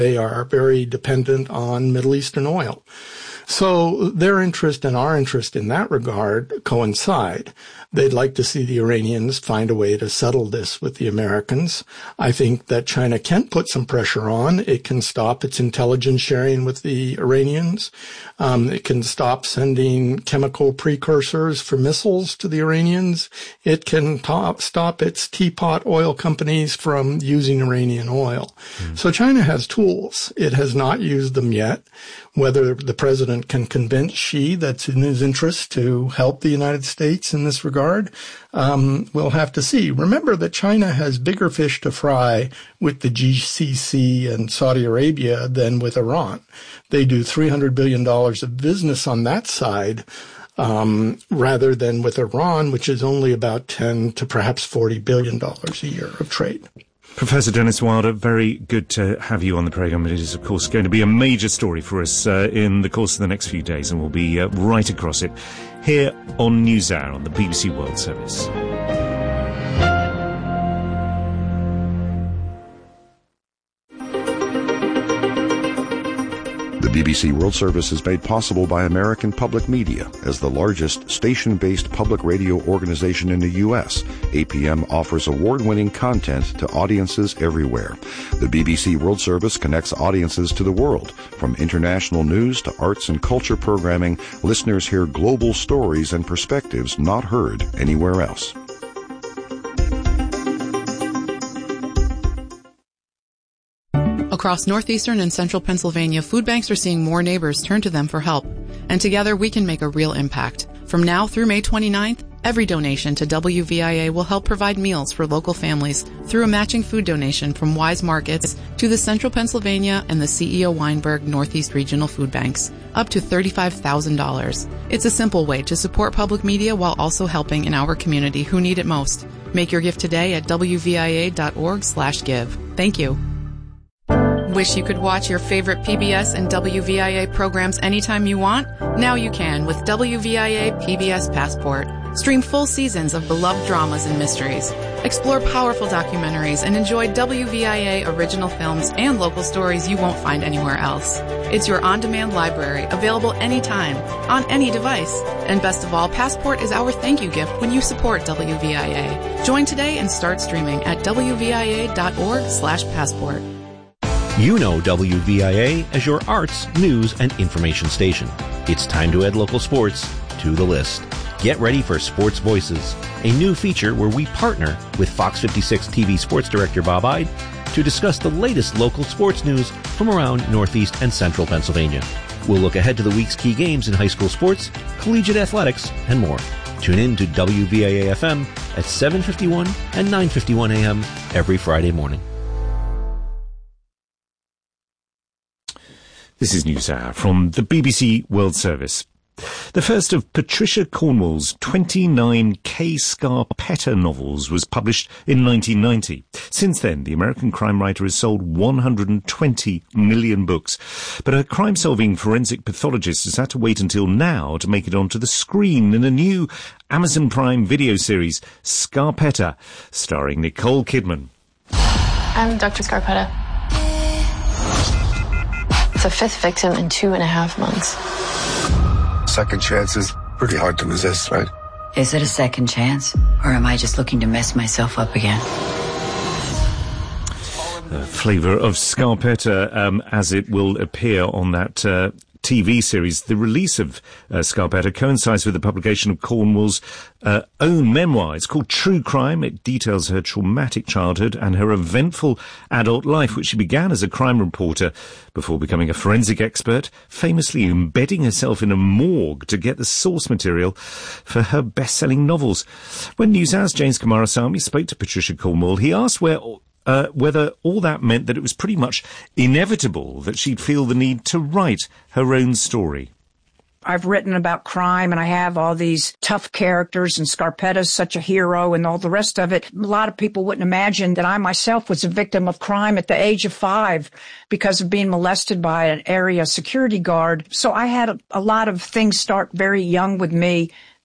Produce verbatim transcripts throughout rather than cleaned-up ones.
They are very dependent on Middle Eastern oil. So their interest and our interest in that regard coincide. They'd like to see the Iranians find a way to settle this with the Americans. I think that China can put some pressure on. It can stop its intelligence sharing with the Iranians. Um, it can stop sending chemical precursors for missiles to the Iranians. It can top, stop its teapot oil companies from using Iranian oil. Mm. So China has tools. It has not used them yet. Whether the president can convince Xi that's in his interest to help the United States in this regard, um, we'll have to see. Remember that China has bigger fish to fry with the G C C and Saudi Arabia than with Iran. They do three hundred billion dollars of business on that side, um, rather than with Iran, which is only about ten to perhaps forty billion dollars a year of trade. Professor Dennis Wilder, very good to have you on the programme. It is, of course, going to be a major story for us uh, in the course of the next few days, and we'll be uh, right across it here on NewsHour on the B B C World Service. The B B C World Service is made possible by American Public Media. As the largest station-based public radio organization in the U S, A P M offers award-winning content to audiences everywhere. The B B C World Service connects audiences to the world. From international news to arts and culture programming, listeners hear global stories and perspectives not heard anywhere else. Across northeastern and central Pennsylvania, food banks are seeing more neighbors turn to them for help. And together we can make a real impact. From now through May twenty-ninth, every donation to W V I A will help provide meals for local families through a matching food donation from Wise Markets to the Central Pennsylvania and the C E O Weinberg Northeast Regional Food Banks, up to thirty-five thousand dollars. It's a simple way to support public media while also helping in our community who need it most. Make your gift today at W V I A dot org slash give. Thank you. Wish you could watch your favorite P B S and W V I A programs anytime you want? Now you can with W V I A P B S Passport. Stream full seasons of beloved dramas and mysteries. Explore powerful documentaries and enjoy W V I A original films and local stories you won't find anywhere else. It's your on-demand library, available anytime, on any device. And best of all, Passport is our thank you gift when you support W V I A. Join today and start streaming at W V I A dot org slash passport. You know W V I A as your arts, news, and information station. It's time to add local sports to the list. Get ready for Sports Voices, a new feature where we partner with Fox fifty-six T V sports director Bob Ide to discuss the latest local sports news from around Northeast and Central Pennsylvania. We'll look ahead to the week's key games in high school sports, collegiate athletics, and more. Tune in to W V I A F M at seven fifty-one and nine fifty-one a m every Friday morning. This is NewsHour from the B B C World Service. The first of Patricia Cornwell's twenty-nine Kay Scarpetta novels was published in nineteen ninety. Since then, the American crime writer has sold one hundred twenty million books. But her crime-solving forensic pathologist has had to wait until now to make it onto the screen in a new Amazon Prime video series, Scarpetta, starring Nicole Kidman. I'm Doctor Scarpetta. It's a fifth victim in two and a half months. Second chance is pretty hard to resist, right? Is it a second chance? Or am I just looking to mess myself up again? The flavour of Scarpetta um, as it will appear on that uh, T V series. The release of uh, Scarpetta coincides with the publication of Cornwell's uh, own memoir. It's called True Crime. It details her traumatic childhood and her eventful adult life, which she began as a crime reporter before becoming a forensic expert, famously embedding herself in a morgue to get the source material for her best-selling novels. When NewsHour's James Kamarasamy spoke to Patricia Cornwell, he asked where... Uh, whether all that meant that it was pretty much inevitable that she'd feel the need to write her own story. I've written about crime, and I have all these tough characters, and Scarpetta's such a hero and all the rest of it. A lot of people wouldn't imagine that I myself was a victim of crime at the age of five because of being molested by an area security guard. So I had a, a lot of things start very young with me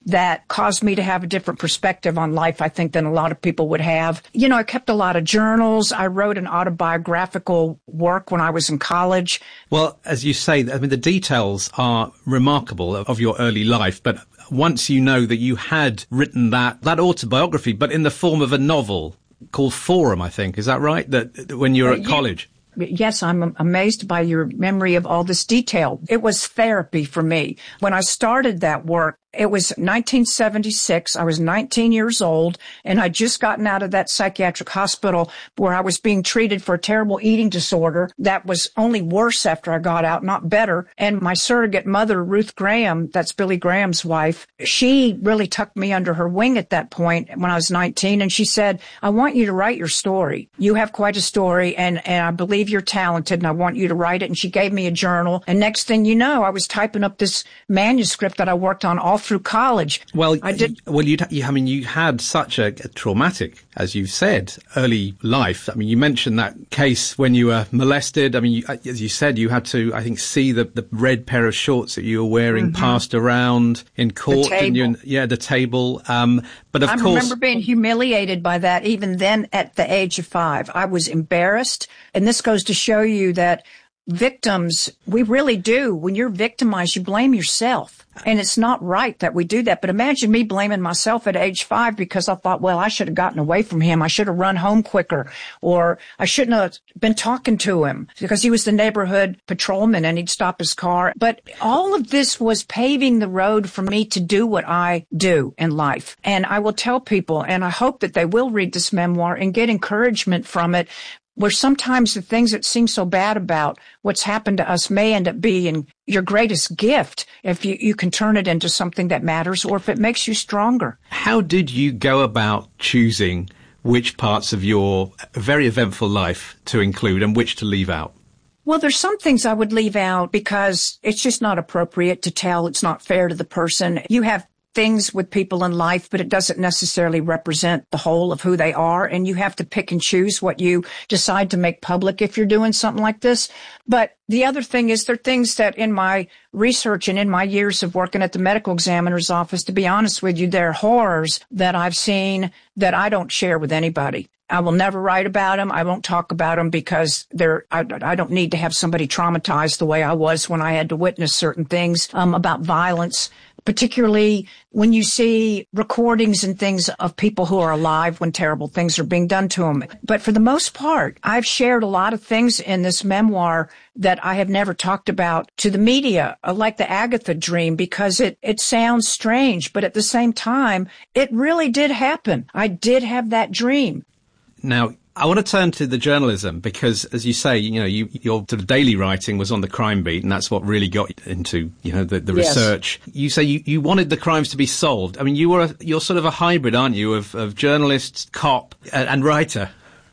that caused me to have a different perspective on life, I think, than a lot of people would have. You know, I kept a lot of journals. I wrote an autobiographical work when I was in college. Well, as you say, I mean, the details are remarkable of your early life, but once you know that you had written that, that autobiography, but in the form of a novel called Forum, I think, is that right? That when you were at uh, yeah. college? Yes, I'm amazed by your memory of all this detail. It was therapy for me. When I started that work, it was nineteen seventy-six. I was nineteen years old, and I'd just gotten out of that psychiatric hospital where I was being treated for a terrible eating disorder that was only worse after I got out, not better. And my surrogate mother, Ruth Graham, that's Billy Graham's wife, she really tucked me under her wing at that point when I was nineteen. And she said, I want you to write your story. You have quite a story, and, and I believe you're talented, and I want you to write it. And she gave me a journal. And next thing you know, I was typing up this manuscript that I worked on all through college. Well, I did. Well, you, I mean, you had such a, a traumatic, as you said, early life. I mean, you mentioned that case when you were molested. I mean, you, as you said, you had to, I think, see the, the red pair of shorts that you were wearing mm-hmm. passed around in court. Didn't you? Yeah, the table. Um, but of I course, I remember being humiliated by that. Even then, at the age of five, I was embarrassed. And this goes to show you that victims, we really do. When you're victimized, you blame yourself. And it's not right that we do that. But imagine me blaming myself at age five because I thought, well, I should have gotten away from him. I should have run home quicker, or I shouldn't have been talking to him because he was the neighborhood patrolman and he'd stop his car. But all of this was paving the road for me to do what I do in life. And I will tell people, and I hope that they will read this memoir and get encouragement from it, where sometimes the things that seem so bad about what's happened to us may end up being your greatest gift if you, you can turn it into something that matters, or if it makes you stronger. How did you go about choosing which parts of your very eventful life to include and which to leave out? Well, there's some things I would leave out because it's just not appropriate to tell. It's not fair to the person. You have things with people in life, but it doesn't necessarily represent the whole of who they are. And you have to pick and choose what you decide to make public if you're doing something like this. But the other thing is there are things that in my research and in my years of working at the medical examiner's office, to be honest with you, there are horrors that I've seen that I don't share with anybody. I will never write about them. I won't talk about them because they're, I, I don't need to have somebody traumatized the way I was when I had to witness certain things um, about violence, particularly when you see recordings and things of people who are alive when terrible things are being done to them. But for the most part, I've shared a lot of things in this memoir that I have never talked about to the media, like the Agatha dream, because it, it sounds strange, but at the same time, it really did happen. I did have that dream. Now, I want to turn to the journalism because, as you say, you know, you, your sort of daily writing was on the crime beat, and that's what really got into, you know, the, the yes. research. You say you, you wanted the crimes to be solved. I mean, you were a, you're sort of a hybrid, aren't you, of, of journalist, cop, and, and writer?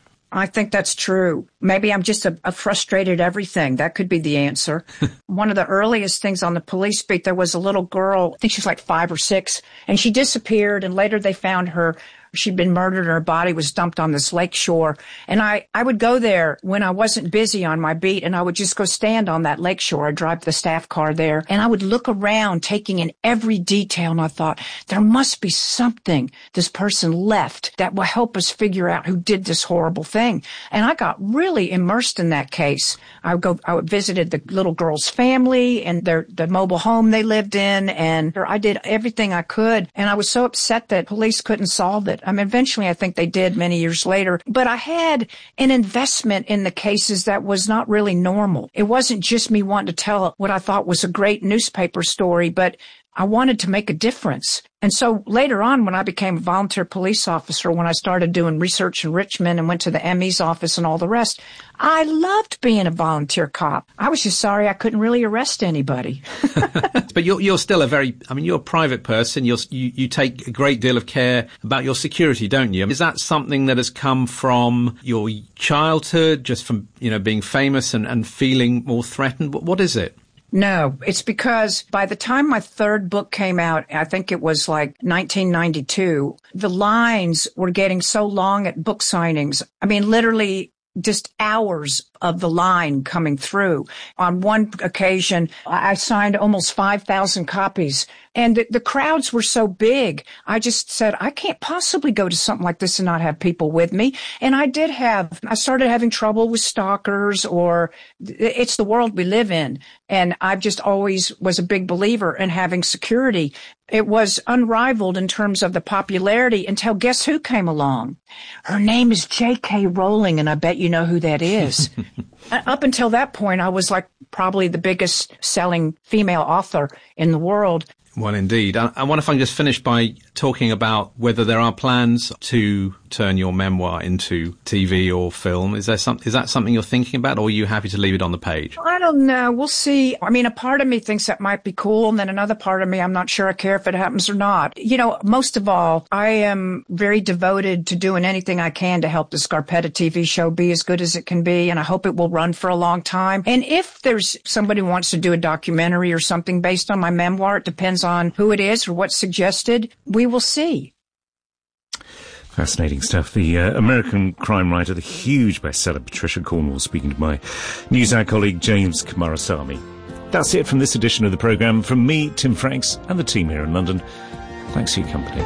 I think that's true. Maybe I'm just a, a frustrated everything. That could be the answer. One of the earliest things on the police beat, there was a little girl, I think she was like five or six, and she disappeared, and later they found her. She'd been murdered and her body was dumped on this lake shore. And I, I would go there when I wasn't busy on my beat, and I would just go stand on that lake shore. I'd drive the staff car there, and I would look around, taking in every detail. And I thought, there must be something this person left that will help us figure out who did this horrible thing. And I got really immersed in that case. I would go, I would visited the little girl's family and their, the mobile home they lived in. And I did everything I could. And I was so upset that police couldn't solve it. I mean, eventually I think they did many years later, but I had an investment in the cases that was not really normal. It wasn't just me wanting to tell what I thought was a great newspaper story, but I wanted to make a difference. And so later on, when I became a volunteer police officer, when I started doing research in Richmond and went to the M E's office and all the rest, I loved being a volunteer cop. I was just sorry I couldn't really arrest anybody. But you're, you're still a very, I mean, you're a private person. You're, you, you take a great deal of care about your security, don't you? Is that something that has come from your childhood, just from, you know, being famous and, and feeling more threatened? What, what is it? No, it's because by the time my third book came out, I think it was like nineteen ninety-two, the lines were getting so long at book signings. I mean, literally just hours of the line coming through. On one occasion, I signed almost five thousand copies. And the, the crowds were so big, I just said, I can't possibly go to something like this and not have people with me. And I did have, I started having trouble with stalkers, or it's the world we live in. And I've just always was a big believer in having security. It was unrivaled in terms of the popularity until guess who came along? Her name is J K. Rowling, and I bet you know who that is. Up until that point, I was like probably the biggest selling female author in the world. Well, indeed. I, I wonder if I can just finish by talking about whether there are plans to turn your memoir into T V or film. Is there some, is that something you're thinking about, or are you happy to leave it on the page? I don't know. We'll see. I mean, a part of me thinks that might be cool, and then another part of me, I'm not sure I care if it happens or not. You know, most of all, I am very devoted to doing anything I can to help the Scarpetta T V show be as good as it can be, and I hope it will run for a long time. And if there's somebody who wants to do a documentary or something based on my memoir, it depends on who it is or what's suggested. We will see. Fascinating stuff. The uh, American crime writer, the huge bestseller Patricia Cornwell, speaking to my NewsHour colleague James Kumarasamy. That's it from this edition of the programme. From me, Tim Franks, and the team here in London. Thanks for your company.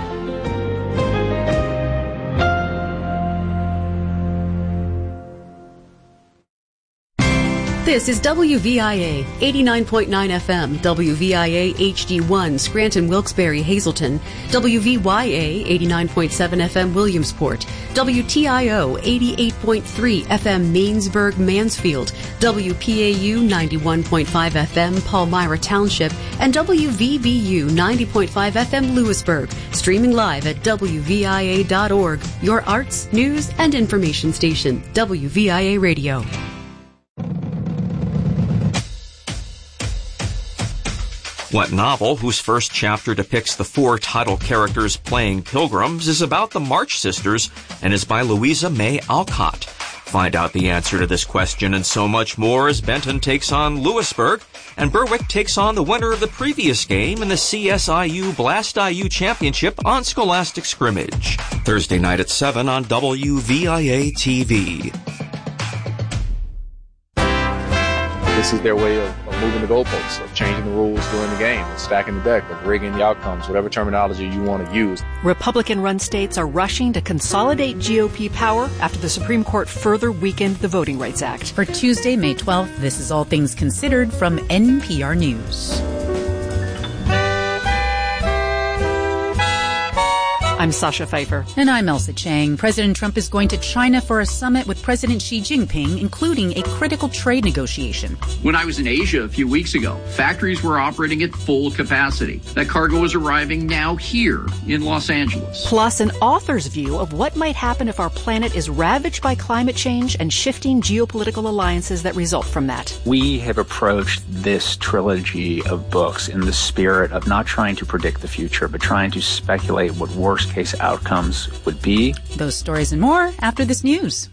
This is W V I A, eighty-nine point nine F M, W V I A H D one, Scranton, Wilkes-Barre, Hazleton, W V Y A, eighty-nine point seven F M, Williamsport, W T I O, eighty-eight point three F M, Mainsburg, Mansfield, W P A U, ninety-one point five F M, Palmyra Township, and W V B U, ninety point five F M, Lewisburg, streaming live at W V I A dot org, your arts, news, and information station, W V I A Radio. What novel, whose first chapter depicts the four title characters playing pilgrims, is about the March Sisters and is by Louisa May Alcott? Find out the answer to this question and so much more as Benton takes on Lewisburg and Berwick takes on the winner of the previous game in the C S I U Blast I U Championship on Scholastic Scrimmage. Thursday night at seven on W V I A T V. This is their way of, of moving the goalposts, of changing the rules during the game, of stacking the deck, of rigging the outcomes, whatever terminology you want to use. Republican-run states are rushing to consolidate G O P power after the Supreme Court further weakened the Voting Rights Act. For Tuesday, May twelfth, this is All Things Considered from N P R News. I'm Sasha Pfeiffer. And I'm Elsa Chang. President Trump is going to China for a summit with President Xi Jinping, including a critical trade negotiation. When I was in Asia a few weeks ago, factories were operating at full capacity. That cargo is arriving now here in Los Angeles. Plus, an author's view of what might happen if our planet is ravaged by climate change and shifting geopolitical alliances that result from that. We have approached this trilogy of books in the spirit of not trying to predict the future, but trying to speculate what worst case outcomes would be. Those stories and more after this news.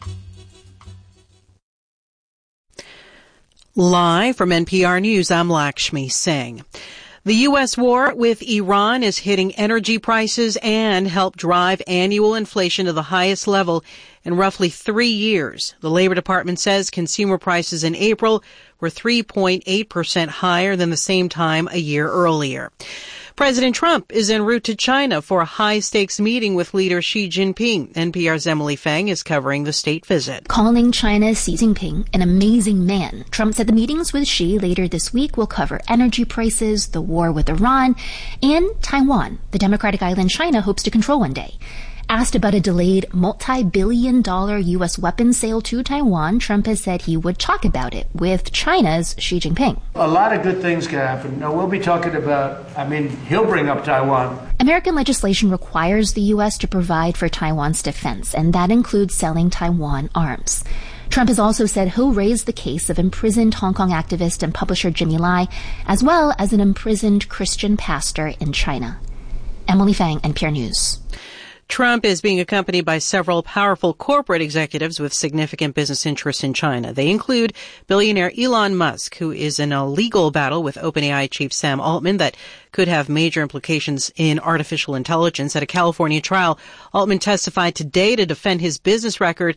Live from N P R News, I'm Lakshmi Singh. The U S war with Iran is hitting energy prices and helped drive annual inflation to the highest level in roughly three years. The Labor Department says consumer prices in April were three point eight percent higher than the same time a year earlier. President Trump is en route to China for a high-stakes meeting with leader Xi Jinping. N P R's Emily Feng is covering the state visit. Calling China's Xi Jinping an amazing man, Trump said the meetings with Xi later this week will cover energy prices, the war with Iran, and Taiwan, the democratic island China hopes to control one day. Asked about a delayed multi-billion dollar U S weapons sale to Taiwan, Trump has said he would talk about it with China's Xi Jinping. A lot of good things can happen. Now, we'll be talking about, I mean, he'll bring up Taiwan. American legislation requires the U S to provide for Taiwan's defense, and that includes selling Taiwan arms. Trump has also said he'll raise the case of imprisoned Hong Kong activist and publisher Jimmy Lai, as well as an imprisoned Christian pastor in China. Emily Fang, N P R News. Trump is being accompanied by several powerful corporate executives with significant business interests in China. They include billionaire Elon Musk, who is in a legal battle with OpenAI chief Sam Altman that could have major implications in artificial intelligence. At a California trial, Altman testified today to defend his business record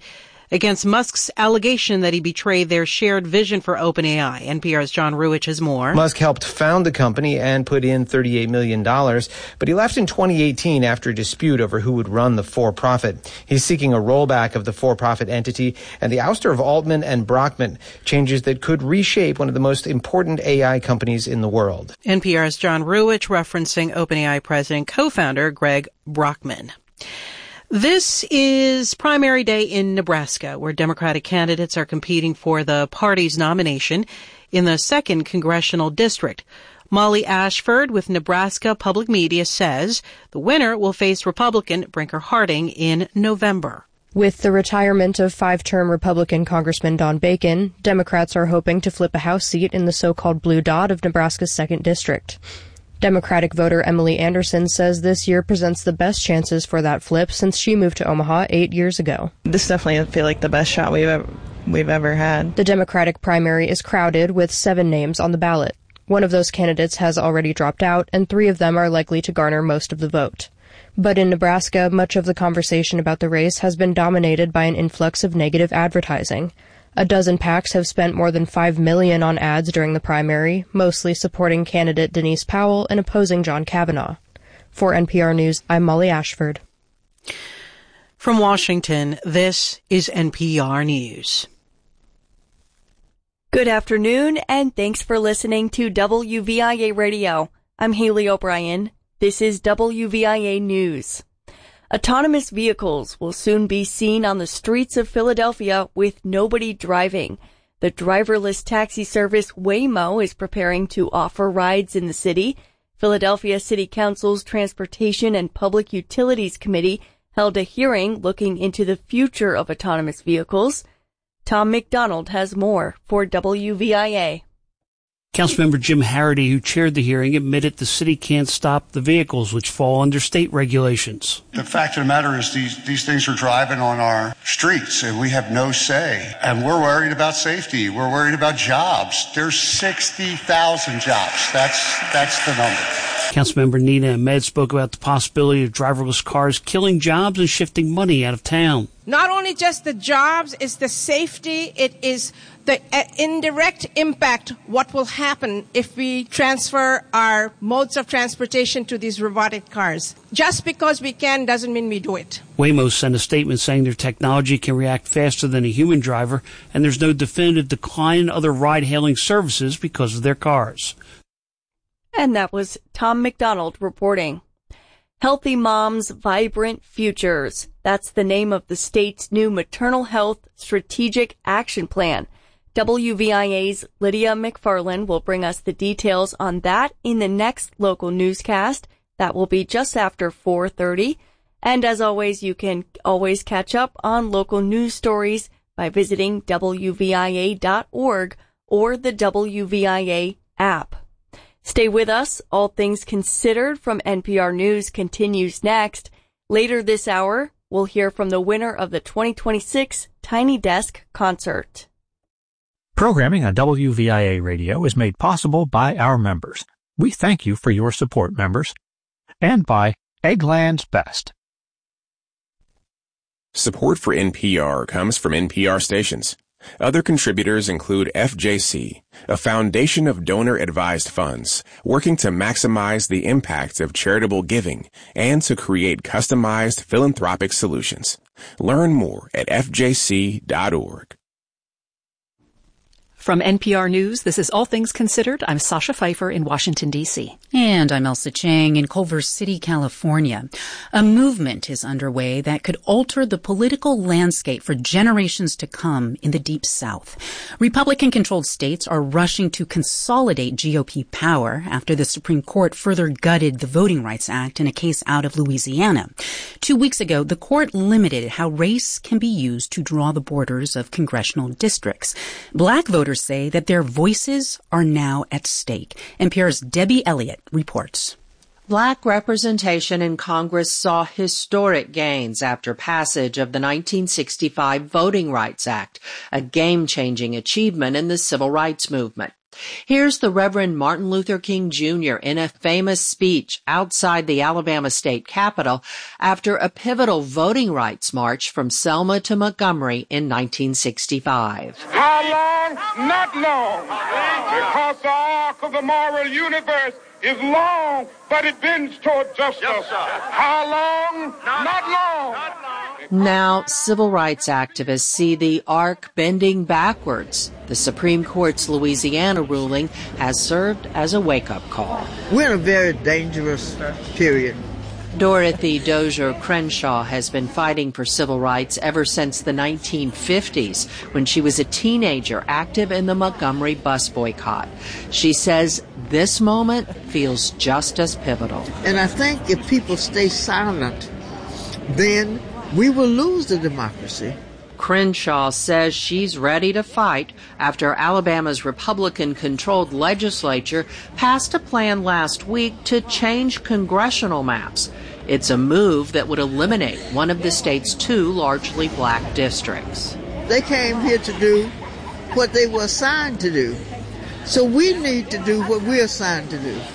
against Musk's allegation that he betrayed their shared vision for OpenAI. N P R's John Ruwitch has more. Musk helped found the company and put in thirty-eight million dollars, but he left in twenty eighteen after a dispute over who would run the for-profit. He's seeking a rollback of the for-profit entity and the ouster of Altman and Brockman, changes that could reshape one of the most important A I companies in the world. N P R's John Ruwitch referencing OpenAI president co-founder Greg Brockman. This is primary day in Nebraska, where Democratic candidates are competing for the party's nomination in the second congressional district. Molly Ashford with Nebraska Public Media says the winner will face Republican Brinker Harding in November. With the retirement of five-term Republican Congressman Don Bacon, Democrats are hoping to flip a House seat in the so-called Blue Dot of Nebraska's second district. Democratic voter Emily Anderson says this year presents the best chances for that flip since she moved to Omaha eight years ago. This definitely feels like the best shot we've ever, we've ever had. The Democratic primary is crowded with seven names on the ballot. One of those candidates has already dropped out, and three of them are likely to garner most of the vote. But in Nebraska, much of the conversation about the race has been dominated by an influx of negative advertising. A dozen PACs have spent more than five million dollars on ads during the primary, mostly supporting candidate Denise Powell and opposing John Kavanaugh. For N P R News, I'm Molly Ashford. From Washington, this is N P R News. Good afternoon, and thanks for listening to W V I A Radio. I'm Haley O'Brien. This is W V I A News. Autonomous vehicles will soon be seen on the streets of Philadelphia with nobody driving. The driverless taxi service Waymo is preparing to offer rides in the city. Philadelphia City Council's Transportation and Public Utilities Committee held a hearing looking into the future of autonomous vehicles. Tom McDonald has more for W V I A. Councilmember Jim Harity, who chaired the hearing, admitted the city can't stop the vehicles which fall under state regulations. The fact of the matter is these, these things are driving on our streets and we have no say. And we're worried about safety. We're worried about jobs. There's sixty thousand jobs. That's, that's the number. Councilmember Nina Ahmed spoke about the possibility of driverless cars killing jobs and shifting money out of town. Not only just the jobs, it's the safety, it is the uh, indirect impact, what will happen if we transfer our modes of transportation to these robotic cars. Just because we can doesn't mean we do it. Waymo sent a statement saying their technology can react faster than a human driver, and there's no definitive decline in other ride-hailing services because of their cars. And that was Tom McDonald reporting. Healthy Moms, Vibrant Futures. That's the name of the state's new maternal health strategic action plan. W V I A's Lydia McFarland will bring us the details on that in the next local newscast. That will be just after four thirty. And as always, you can always catch up on local news stories by visiting W V I A dot org or the W V I A app. Stay with us. All Things Considered from N P R News continues next. Later this hour, we'll hear from the winner of the twenty twenty-six Tiny Desk Concert. Programming on W V I A Radio is made possible by our members. We thank you for your support, members. And by Eggland's Best. Support for N P R comes from N P R stations. Other contributors include F J C, a foundation of donor-advised funds, working to maximize the impact of charitable giving and to create customized philanthropic solutions. Learn more at F J C dot org. From N P R News, this is All Things Considered. I'm Sasha Pfeiffer in Washington, D C And I'm Elsa Chang in Culver City, California. A movement is underway that could alter the political landscape for generations to come in the Deep South. Republican-controlled states are rushing to consolidate G O P power after the Supreme Court further gutted the Voting Rights Act in a case out of Louisiana. Two weeks ago, the court limited how race can be used to draw the borders of congressional districts. Black voters say that their voices are now at stake. N P R's Debbie Elliott reports. Black representation in Congress saw historic gains after passage of the nineteen sixty-five Voting Rights Act, a game-changing achievement in the civil rights movement. Here's the Reverend Martin Luther King Junior in a famous speech outside the Alabama state capitol after a pivotal voting rights march from Selma to Montgomery in nineteen sixty-five. How long? Not long. Because the arc of the moral universe is long, but it bends toward justice. Yes, how long? Not, Not long. Not long. Now, civil rights activists see the arc bending backwards. The Supreme Court's Louisiana ruling has served as a wake-up call. We're in a very dangerous period. Dorothy Dozier Crenshaw has been fighting for civil rights ever since the nineteen fifties, when she was a teenager active in the Montgomery bus boycott. She says this moment feels just as pivotal. And I think if people stay silent, then we will lose the democracy. Crenshaw says she's ready to fight after Alabama's Republican-controlled legislature passed a plan last week to change congressional maps. It's a move that would eliminate one of the state's two largely black districts. They came here to do what they were assigned to do. So we need to do what we're assigned to do.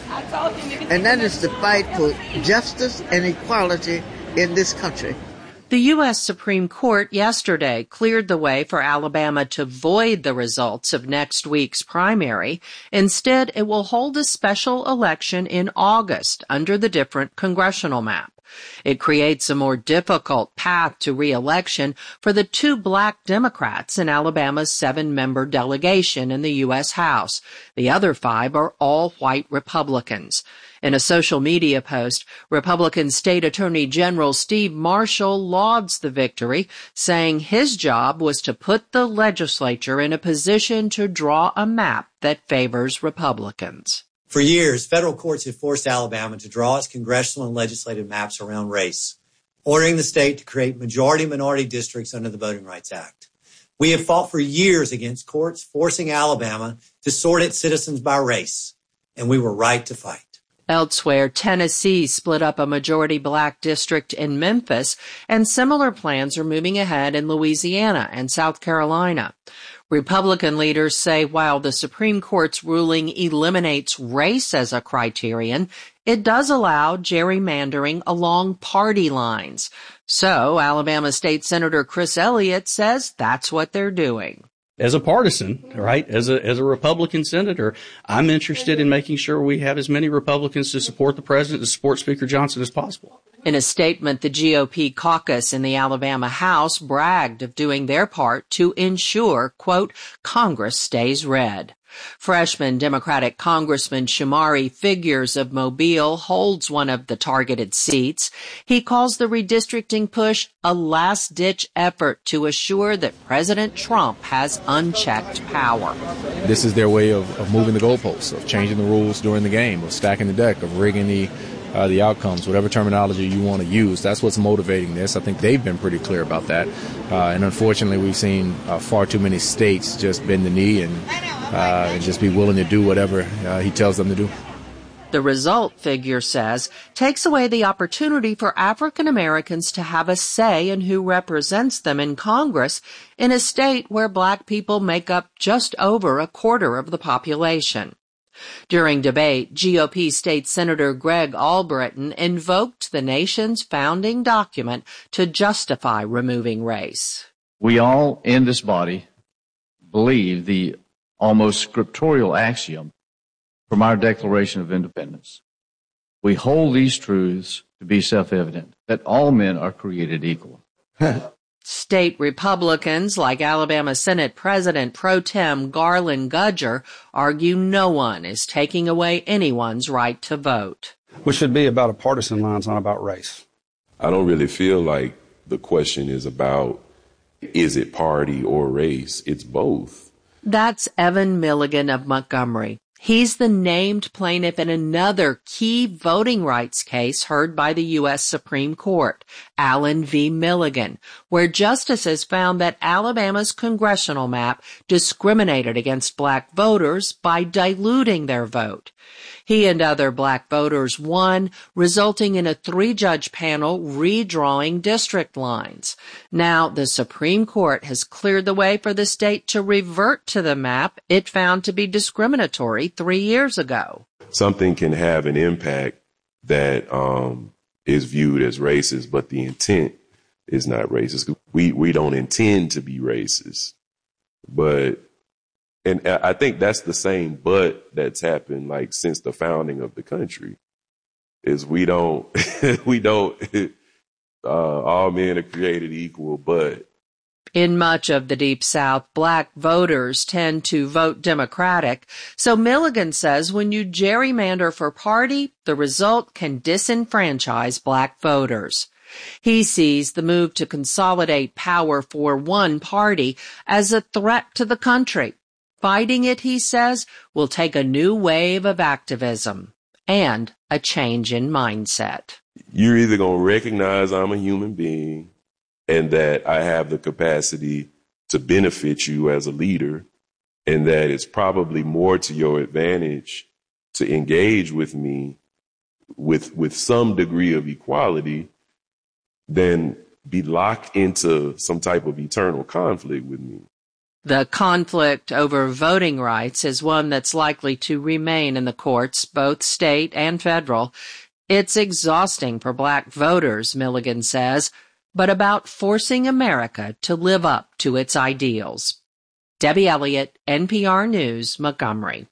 And that is to fight for justice and equality in this country. The U S Supreme Court yesterday cleared the way for Alabama to void the results of next week's primary. Instead, it will hold a special election in August under the different congressional map. It creates a more difficult path to re-election for the two black Democrats in Alabama's seven-member delegation in the U S House. The other five are all white Republicans. In a social media post, Republican State Attorney General Steve Marshall lauds the victory, saying his job was to put the legislature in a position to draw a map that favors Republicans. For years, federal courts have forced Alabama to draw its congressional and legislative maps around race, ordering the state to create majority-minority districts under the Voting Rights Act. We have fought for years against courts forcing Alabama to sort its citizens by race, and we were right to fight. Elsewhere, Tennessee split up a majority black district in Memphis, and similar plans are moving ahead in Louisiana and South Carolina. Republican leaders say while the Supreme Court's ruling eliminates race as a criterion, it does allow gerrymandering along party lines. So, Alabama State Senator Chris Elliott says that's what they're doing. As a partisan, right, as a as a Republican senator, I'm interested in making sure we have as many Republicans to support the president, to support Speaker Johnson as possible. In a statement, the G O P caucus in the Alabama House bragged of doing their part to ensure, quote, Congress stays red. Freshman Democratic Congressman Shamari Figures of Mobile holds one of the targeted seats. He calls the redistricting push a last-ditch effort to assure that President Trump has unchecked power. This is their way of, of moving the goalposts, of changing the rules during the game, of stacking the deck, of rigging the uh, the outcomes, whatever terminology you want to use. That's what's motivating this. I think they've been pretty clear about that. Uh, and unfortunately, we've seen uh, far too many states just bend the knee and, uh, and just be willing to do whatever uh, he tells them to do. The result, Figure says, takes away the opportunity for African Americans to have a say in who represents them in Congress in a state where black people make up just over a quarter of the population. During debate, G O P State Senator Greg Albritton invoked the nation's founding document to justify removing race. We all in this body believe the almost scriptural axiom from our Declaration of Independence. We hold these truths to be self-evident, that all men are created equal. State Republicans, like Alabama Senate President Pro Tem Garland Gudger, argue no one is taking away anyone's right to vote. Which should be about a partisan line, it's not about race. I don't really feel like the question is about, is it party or race? It's both. That's Evan Milligan of Montgomery. He's the named plaintiff in another key voting rights case heard by the U S Supreme Court, Allen v. Milligan, where justices found that Alabama's congressional map discriminated against black voters by diluting their vote. He and other black voters won, resulting in a three-judge panel redrawing district lines. Now, the Supreme Court has cleared the way for the state to revert to the map it found to be discriminatory three years ago. Something can have an impact that um, is viewed as racist, but the intent is not racist. We we don't intend to be racist, but. And I think that's the same but that's happened like since the founding of the country is we don't, we don't, uh, all men are created equal, but. In much of the Deep South, black voters tend to vote Democratic. So Milligan says when you gerrymander for party, the result can disenfranchise black voters. He sees the move to consolidate power for one party as a threat to the country. Fighting it, he says, will take a new wave of activism and a change in mindset. You're either going to recognize I'm a human being and that I have the capacity to benefit you as a leader, and that it's probably more to your advantage to engage with me with, with some degree of equality than be locked into some type of eternal conflict with me. The conflict over voting rights is one that's likely to remain in the courts, both state and federal. It's exhausting for black voters, Milligan says, but about forcing America to live up to its ideals. Debbie Elliott, N P R News, Montgomery.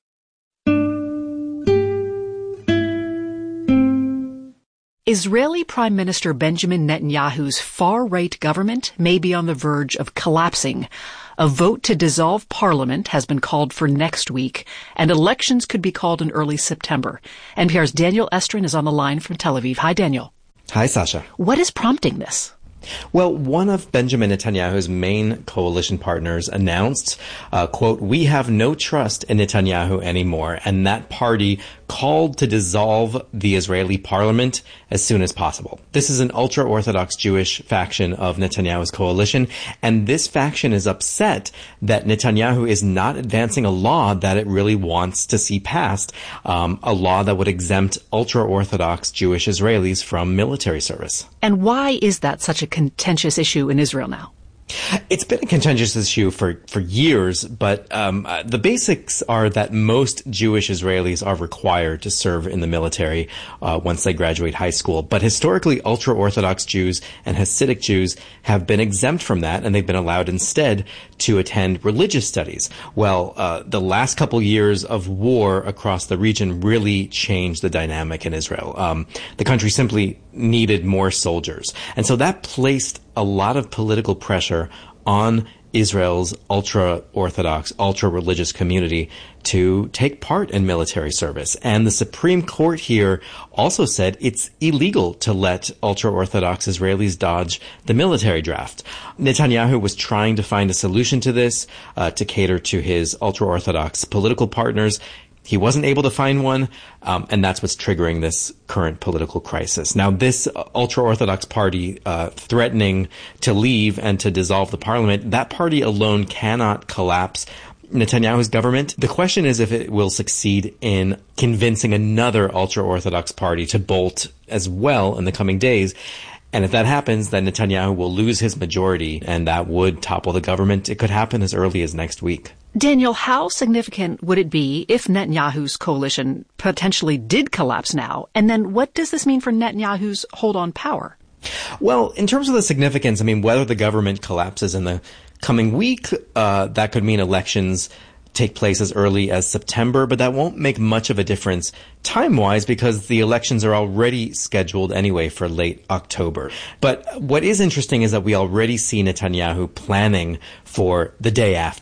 Israeli Prime Minister Benjamin Netanyahu's far-right government may be on the verge of collapsing. A vote to dissolve parliament has been called for next week, and elections could be called in early September. N P R's Daniel Estrin is on the line from Tel Aviv. Hi, Daniel. Hi, Sasha. What is prompting this? Well, one of Benjamin Netanyahu's main coalition partners announced, uh, quote, "We have no trust in Netanyahu anymore," and that party called to dissolve the Israeli parliament as soon as possible. This is an ultra-Orthodox Jewish faction of Netanyahu's coalition, and this faction is upset that Netanyahu is not advancing a law that it really wants to see passed, um, a law that would exempt ultra-Orthodox Jewish Israelis from military service. And why is that such a contentious issue in Israel now? It's been a contentious issue for, for years, but um, uh, the basics are that most Jewish Israelis are required to serve in the military uh, once they graduate high school. But historically, ultra-Orthodox Jews and Hasidic Jews have been exempt from that, and they've been allowed instead to attend religious studies. Well, uh, the last couple years of war across the region really changed the dynamic in Israel. Um, the country simply needed more soldiers. And so that placed a lot of political pressure on Israel's ultra-Orthodox, ultra-religious community to take part in military service. And the Supreme Court here also said it's illegal to let ultra-Orthodox Israelis dodge the military draft. Netanyahu was trying to find a solution to this, uh, to cater to his ultra-Orthodox political partners. He wasn't able to find one, um, and that's what's triggering this current political crisis. Now, this ultra-Orthodox party uh, threatening to leave and to dissolve the parliament, that party alone cannot collapse Netanyahu's government. The question is if it will succeed in convincing another ultra-Orthodox party to bolt as well in the coming days. And if that happens, then Netanyahu will lose his majority, and that would topple the government. It could happen as early as next week. Daniel, how significant would it be if Netanyahu's coalition potentially did collapse now? And then what does this mean for Netanyahu's hold on power? Well, in terms of the significance, I mean, whether the government collapses in the coming week, uh, that could mean elections take place as early as September, but that won't make much of a difference time-wise because the elections are already scheduled anyway for late October. But what is interesting is that we already see Netanyahu planning for the day after.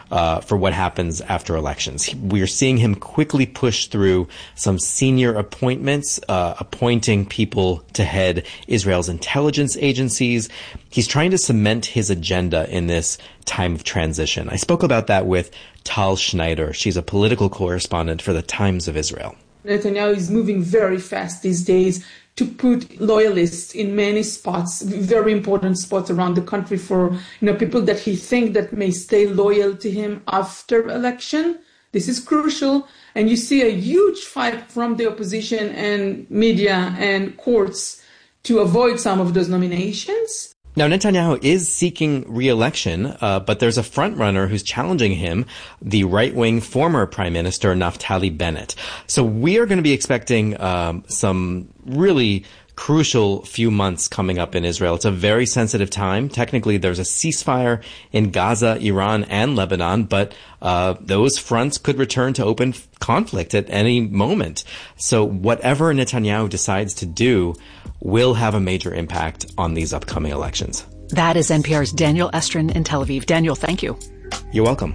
uh, for what happens after elections. We're seeing him quickly push through some senior appointments, uh, appointing people to head Israel's intelligence agencies. He's trying to cement his agenda in this time of transition. I spoke about that with Tal Schneider. She's a political correspondent for the Times of Israel. Netanyahu is moving very fast these days to put loyalists in many spots, very important spots around the country for, you know, people that he thinks that may stay loyal to him after election. This is crucial. And you see a huge fight from the opposition and media and courts to avoid some of those nominations. Now, Netanyahu is seeking re-election, uh, but there's a frontrunner who's challenging him, the right-wing former Prime Minister Naftali Bennett. So we are going to be expecting um, some really crucial few months coming up in Israel. It's a very sensitive time. Technically, there's a ceasefire in Gaza, Iran, and Lebanon, but uh, those fronts could return to open conflict at any moment. So whatever Netanyahu decides to do will have a major impact on these upcoming elections. That is N P R's Daniel Estrin in Tel Aviv. Daniel, thank you. You're welcome.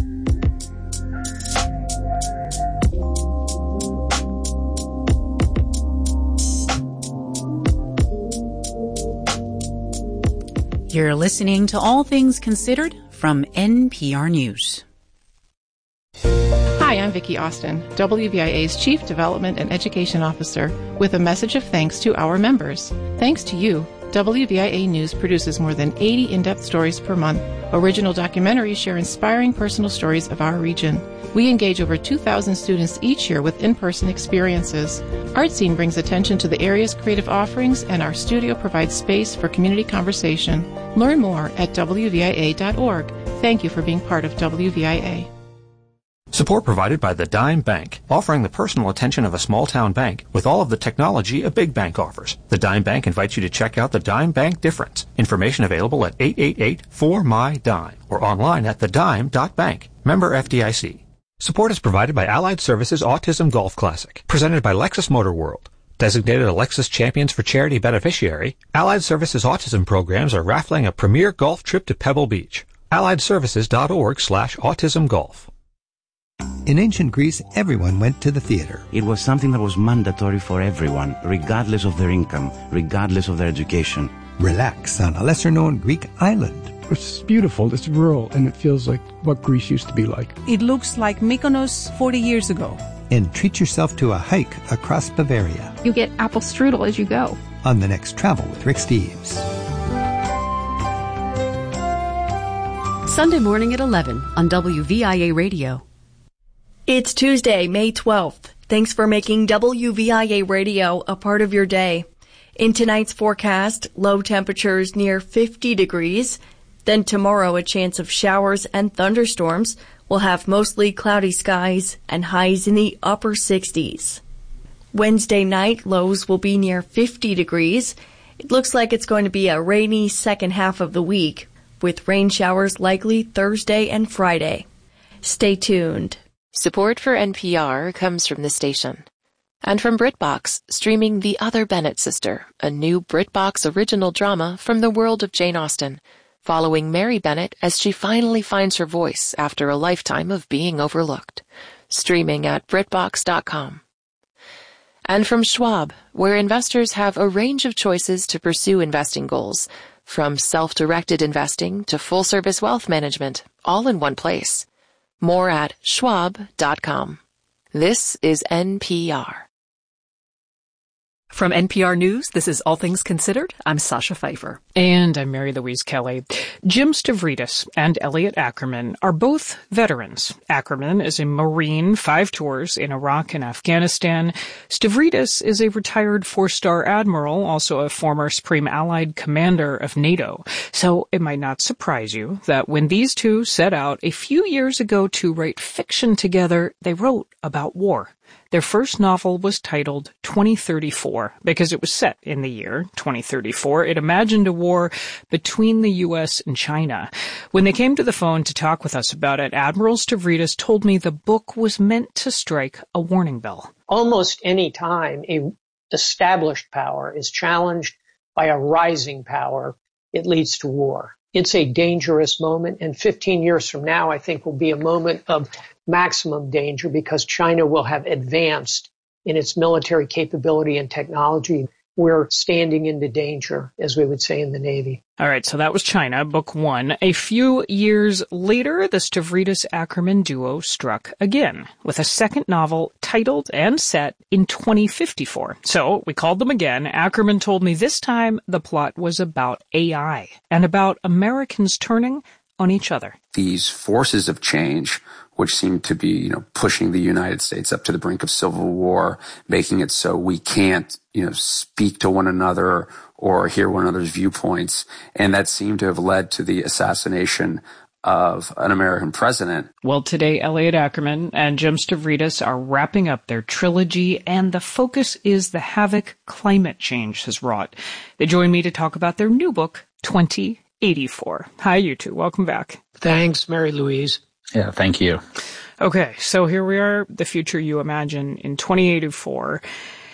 You're listening to All Things Considered from N P R News. Hi, I'm Vicki Austin, W V I A's Chief Development and Education Officer, with a message of thanks to our members. Thanks to you, W V I A News produces more than eighty in-depth stories per month. Original documentaries share inspiring personal stories of our region. We engage over two thousand students each year with in-person experiences. ArtScene brings attention to the area's creative offerings, and our studio provides space for community conversation. Learn more at W V I A dot org. Thank you for being part of W V I A. Support provided by the Dime Bank, offering the personal attention of a small-town bank with all of the technology a big bank offers. The Dime Bank invites you to check out the Dime Bank difference. Information available at eight eight eight, four, M Y, D I M E or online at the dime dot bank. Member F D I C. Support is provided by Allied Services Autism Golf Classic, presented by Lexus Motor World. Designated a Lexus Champions for Charity beneficiary, Allied Services Autism programs are raffling a premier golf trip to Pebble Beach. allied services dot org slash autism golf. In ancient Greece, everyone went to the theater. It was something that was mandatory for everyone, regardless of their income, regardless of their education. Relax on a lesser-known Greek island. It's beautiful, it's rural, and it feels like what Greece used to be like. It looks like Mykonos forty years ago. And treat yourself to a hike across Bavaria. You get apple strudel as you go. On the next Travel with Rick Steves. Sunday morning at eleven on W V I A Radio. It's Tuesday, May twelfth. Thanks for making W V I A Radio a part of your day. In tonight's forecast, low temperatures near fifty degrees. Then tomorrow, a chance of showers and thunderstorms. We'll have mostly cloudy skies and highs in the upper sixties. Wednesday night, lows will be near fifty degrees. It looks like it's going to be a rainy second half of the week, with rain showers likely Thursday and Friday. Stay tuned. Support for N P R comes from the station. And from BritBox, streaming The Other Bennett Sister, a new BritBox original drama from the world of Jane Austen, following Mary Bennett as she finally finds her voice after a lifetime of being overlooked. Streaming at Britbox dot com. And from Schwab, where investors have a range of choices to pursue investing goals, from self-directed investing to full-service wealth management, all in one place. More at Schwab dot com. This is N P R. From N P R News, this is All Things Considered. I'm Sasha Pfeiffer. And I'm Mary Louise Kelly. Jim Stavridis and Elliot Ackerman are both veterans. Ackerman is a Marine, five tours in Iraq and Afghanistan. Stavridis is a retired four-star admiral, also a former Supreme Allied Commander of NATO. So it might not surprise you that when these two set out a few years ago to write fiction together, they wrote about war. Their first novel was titled twenty thirty-four because it was set in the year twenty thirty-four. It imagined a war between the U S and China. When they came to the phone to talk with us about it, Admiral Stavridis told me the book was meant to strike a warning bell. Almost any time a established power is challenged by a rising power, it leads to war. it's a dangerous moment. And fifteen years from now, I think will be a moment of maximum danger because China will have advanced in its military capability and technology. We're standing into danger, as we would say in the Navy. All right, so that was China, book one. A few years later, the Stavridis-Ackerman duo struck again with a second novel titled and set in twenty fifty-four. So we called them again. Ackerman told me this time the plot was about A I and about Americans turning on each other. These forces of change, which seem to be, you know, pushing the United States up to the brink of civil war, making it so we can't, you know, speak to one another or hear one another's viewpoints. And that seemed to have led to the assassination of an American president. Well, today, Elliot Ackerman and Jim Stavridis are wrapping up their trilogy, and the focus is the havoc climate change has wrought. They join me to talk about their new book, twenty eighty-four. Hi, you two. Welcome back. Thanks, Mary Louise. Yeah, thank you. Okay, so here we are. The future you imagine in twenty eighty-four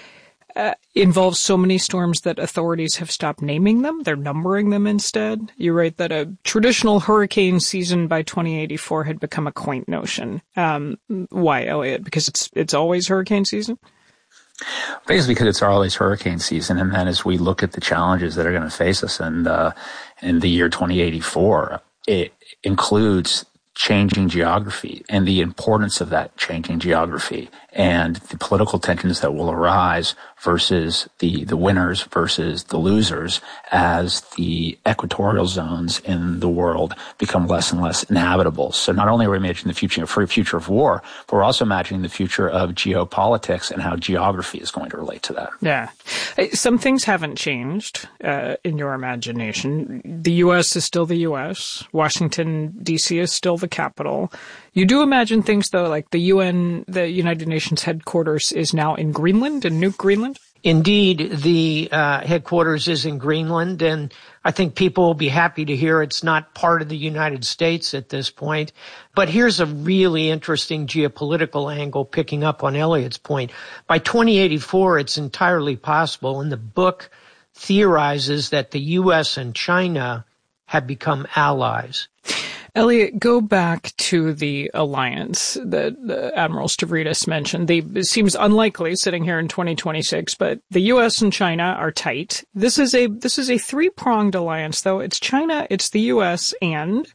uh, involves so many storms that authorities have stopped naming them. They're numbering them instead. You write that a traditional hurricane season by twenty eighty-four had become a quaint notion. Um, why, Elliot? Because it's it's always hurricane season? Basically, because it's always hurricane season, and then as we look at the challenges that are going to face us in the, in the year twenty eighty-four, it includes changing geography and the importance of that changing geography and the political tensions that will arise versus the, the winners versus the losers as the equatorial zones in the world become less and less inhabitable. So not only are we imagining the future for a future of war, but we're also imagining the future of geopolitics and how geography is going to relate to that. Yeah. Some things haven't changed uh, in your imagination. The U S is still the U S. Washington, D C is still the capital. You do imagine things, though, like the U N, the United Nations headquarters is now in Greenland, in Nuuk, Greenland? Indeed, the uh, headquarters is in Greenland, and I think people will be happy to hear it's not part of the United States at this point. But here's a really interesting geopolitical angle picking up on Elliot's point. By twenty eighty-four, it's entirely possible, and the book theorizes that the U S and China have become allies. Elliot, go back to the alliance that uh, Admiral Stavridis mentioned. The, it seems unlikely sitting here in twenty twenty-six, but the U S and China are tight. This is a this is a three-pronged alliance, though. It's China, it's the U S, and...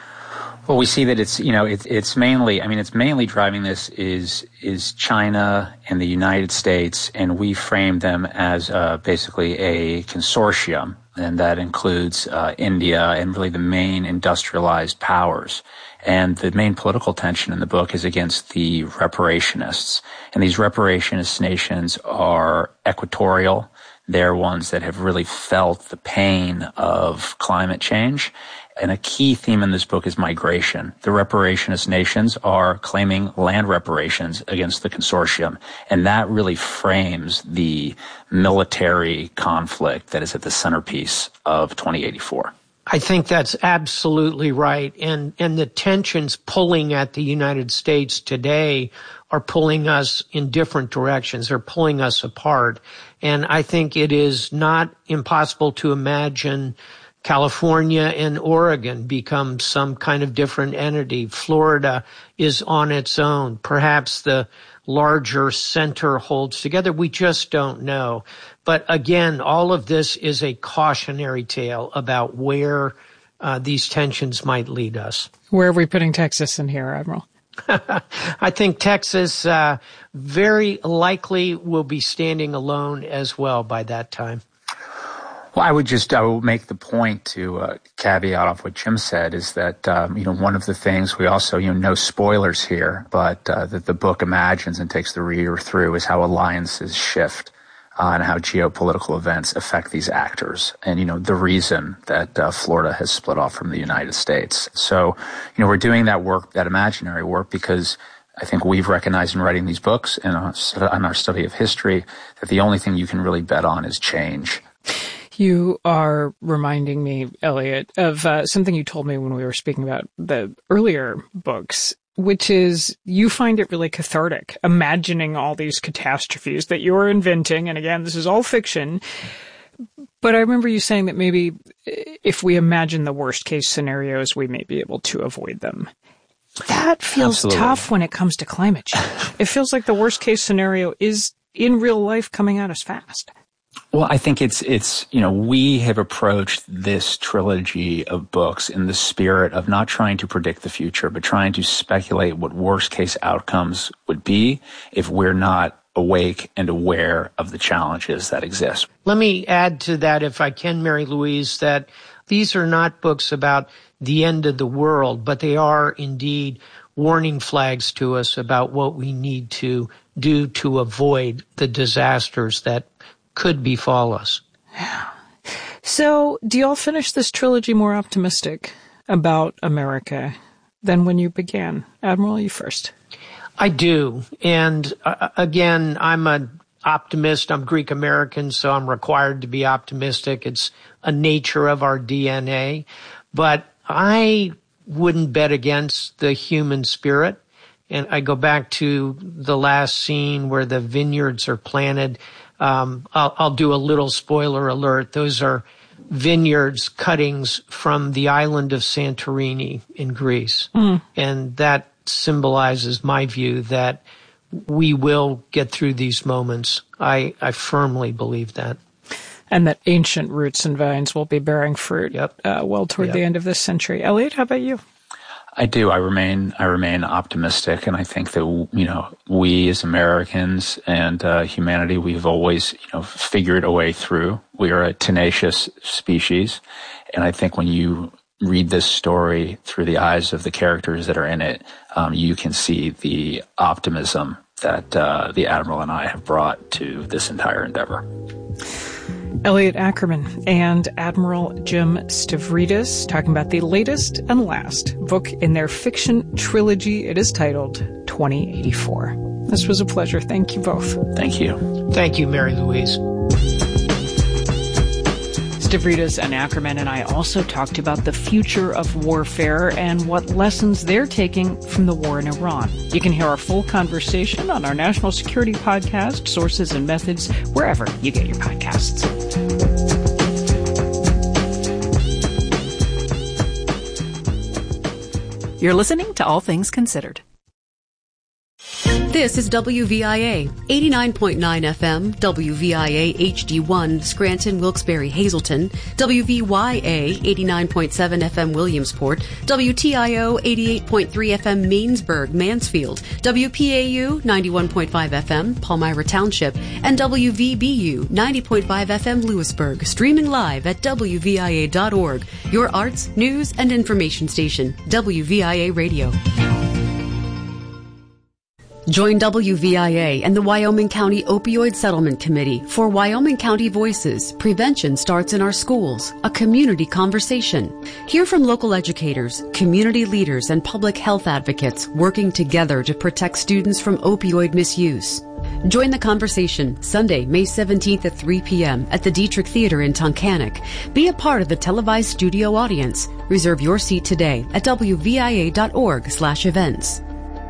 Well, we see that it's, you know, it, it's mainly, I mean, it's mainly driving this is is China and the United States, and we frame them as uh, basically a consortium. And that includes uh, India and really the main industrialized powers. And the main political tension in the book is against the reparationists. And these reparationist nations are equatorial. They're ones that have really felt the pain of climate change. And a key theme in this book is migration. The reparationist nations are claiming land reparations against the consortium, and that really frames the military conflict that is at the centerpiece of twenty eighty-four. I think that's absolutely right. And, and the tensions pulling at the United States today are pulling us in different directions. They're pulling us apart. And I think it is not impossible to imagine California and Oregon become some kind of different entity. Florida is on its own. Perhaps the larger center holds together. We just don't know. But again, all of this is a cautionary tale about where uh, these tensions might lead us. Where are we putting Texas in here, Admiral? I think Texas uh, very likely will be standing alone as well by that time. Well, I would just I will make the point to uh, caveat off what Jim said is that, um, you know, one of the things we also, you know, no spoilers here, but uh, that the book imagines and takes the reader through is how alliances shift uh, and how geopolitical events affect these actors. And, you know, the reason that uh, Florida has split off from the United States. So, you know, we're doing that work, that imaginary work, because I think we've recognized in writing these books and in our study of history that the only thing you can really bet on is change. You are reminding me, Elliot, of uh, something you told me when we were speaking about the earlier books, which is you find it really cathartic, imagining all these catastrophes that you're inventing. And again, this is all fiction. But I remember you saying that maybe if we imagine the worst case scenarios, we may be able to avoid them. That feels Absolutely. tough when it comes to climate change. It feels like the worst case scenario is in real life coming at us fast. Well, I think it's, it's, you know, we have approached this trilogy of books in the spirit of not trying to predict the future, but trying to speculate what worst case outcomes would be if we're not awake and aware of the challenges that exist. Let me add to that, if I can, Mary Louise, that these are not books about the end of the world, but they are indeed warning flags to us about what we need to do to avoid the disasters that could befall us. So, do y'all finish this trilogy more optimistic about America than when you began? Admiral, you first. I do. And uh, again, I'm an optimist. I'm Greek American, so I'm required to be optimistic. It's a nature of our D N A. But I wouldn't bet against the human spirit. And I go back to the last scene where the vineyards are planted. Um, I'll, I'll do a little spoiler alert. Those are vineyards cuttings from the island of Santorini in Greece. Mm. And that symbolizes my view that we will get through these moments. I, I firmly believe that. And that ancient roots and vines will be bearing fruit yep. uh, well toward yep. the end of this century. Elliot, how about you? I do. I remain, I remain optimistic. And I think that, you know, we as Americans and uh, humanity, we've always, you know, figured a way through. We are a tenacious species. And I think when you read this story through the eyes of the characters that are in it, um, you can see the optimism that uh, the Admiral and I have brought to this entire endeavor. Elliot Ackerman and Admiral Jim Stavridis talking about the latest and last book in their fiction trilogy. It is titled twenty eighty-four. This was a pleasure. Thank you both. Thank you. Thank you, Mary Louise. Stavridis and Ackerman and I also talked about the future of warfare and what lessons they're taking from the war in Iran. You can hear our full conversation on our National Security Podcast, Sources and Methods, wherever you get your podcasts. You're listening to All Things Considered. This is W V I A, eighty-nine point nine F M, W V I A H D one, Scranton, Wilkes-Barre, Hazleton, W V Y A, eighty-nine point seven F M, Williamsport, W T I O, eighty-eight point three F M, Mainsburg, Mansfield, W P A U, ninety-one point five F M, Palmyra Township, and W V B U, ninety point five F M, Lewisburg, streaming live at W V I A dot org, your arts, news, and information station, W V I A Radio. Join W V I A and the Wyoming County Opioid Settlement Committee for Wyoming County Voices. Prevention starts in our schools. A community conversation. Hear from local educators, community leaders, and public health advocates working together to protect students from opioid misuse. Join the conversation Sunday, May seventeenth at three p.m. at the Dietrich Theater in Tunkhannock. Be a part of the televised studio audience. Reserve your seat today at W V I A dot org slash events.